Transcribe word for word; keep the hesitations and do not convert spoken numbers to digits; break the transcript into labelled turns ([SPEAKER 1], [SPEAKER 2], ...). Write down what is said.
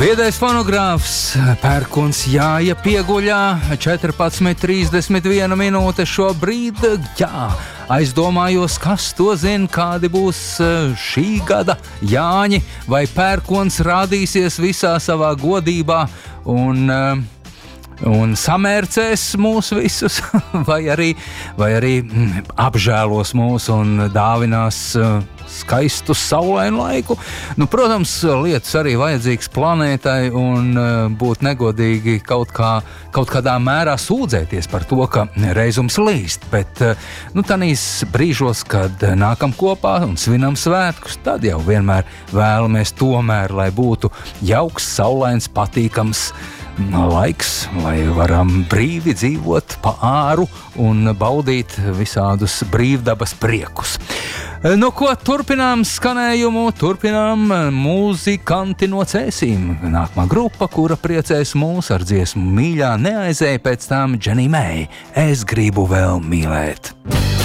[SPEAKER 1] Viedais fonogrāfs, pērkons jāja pieguļā, četrpadsmit trīsdesmit viena minūte šobrīd, jā, aizdomājos, kas to zina, kādi būs šī gada Jāņi, vai pērkons rādīsies visā savā godībā un, un samērcēs mūs visus, vai arī, vai arī apžēlos mūs un dāvinās skaistu saulainu laiku. Nu, protams, lietas arī vajadzīgas planētai un uh, būt negodīgi kaut, kā, kaut kādā mērā sūdzēties par to, ka reizums līst, bet uh, nu, tanīs brīžos, kad nākam kopā un svinam svētkus, tad jau vienmēr vēlamies tomēr, lai būtu jauks, saulains, patīkams laiks, lai varam brīvi dzīvot pa āru un baudīt visādus brīvdabas priekus. Nu, ko turpinām skanējumu, turpinām mūzikanti no Cēsīm. Nākamā grupa, kura priecēs mūs ar dziesmu Mīļā neaizēja, pēc tam Dženi Mei, Es gribu vēl mīlēt.